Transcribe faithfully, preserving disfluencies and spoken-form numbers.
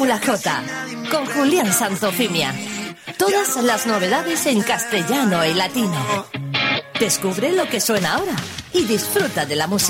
Fórmula J con Julián Santofimia. Todas las novedades en castellano y latino. Descubre lo que suena ahora y disfruta de la música.